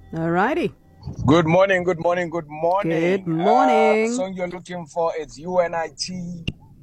Alrighty. Good morning, good morning, good morning. Good morning. The song you're looking for is UNITY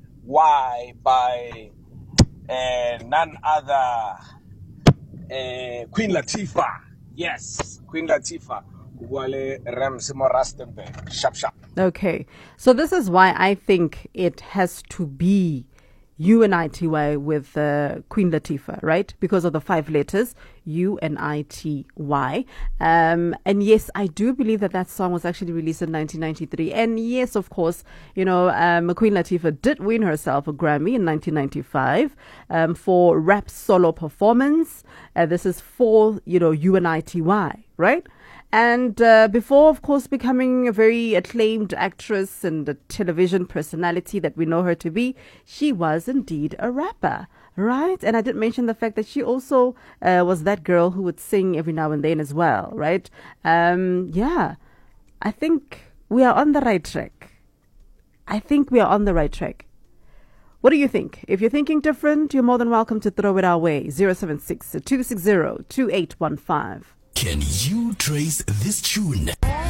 by none other Queen Latifah. Yes, Queen Latifah. Wale Ramsimo Rastenberg. Sharp, sharp. Okay. So this is why I think it has to be UNITY with Queen Latifah, right? Because of the 5 letters, UNITY. And yes, I do believe that song was actually released in 1993. And yes, of course, Queen Latifah did win herself a Grammy in 1995 for rap solo performance. This is for, UNITY, right? And before, of course, becoming a very acclaimed actress and a television personality that we know her to be, she was indeed a rapper, right? And I did mention the fact that she also was that girl who would sing every now and then as well, right? I think we are on the right track. What do you think? If you're thinking different, you're more than welcome to throw it our way. 076-260-2815. Can you trace this tune?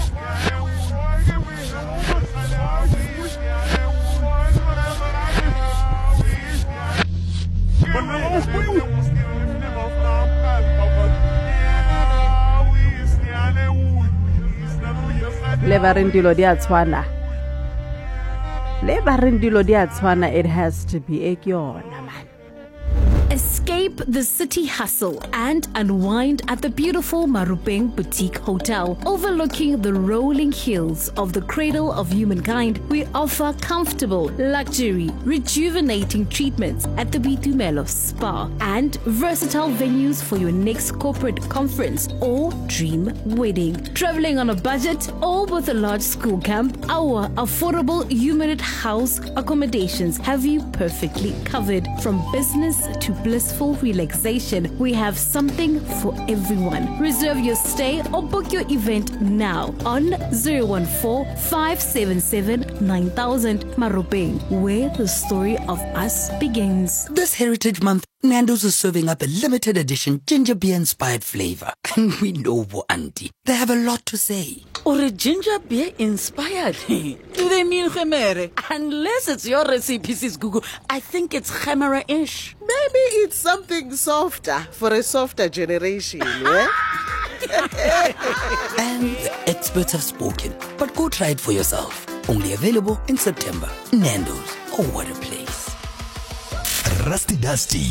It has to be Ekyona, man. Escape the city hustle and unwind at the beautiful Marupeng Boutique Hotel. Overlooking the rolling hills of the cradle of humankind, we offer comfortable, luxury, rejuvenating treatments at the Bitumelo Spa and versatile venues for your next corporate conference or dream wedding. Traveling on a budget or with a large school camp, our affordable Humanit House accommodations have you perfectly covered. From business to blissful relaxation, we have something for everyone. Reserve your stay or book your event now on 014-577-9000 Marupeng, where the story of us begins. This Heritage Month, Nando's is serving up a limited edition ginger beer inspired flavor. And we know Bo Auntie, they have a lot to say. Or a ginger beer inspired? Do they mean khemere? Unless it's your recipe, Sis Google, I think it's khemera-ish. Maybe it's something softer for a softer generation, yeah? And the experts have spoken, but go try it for yourself. Only available in September. Nando's, oh what a place. Rusty Dusty.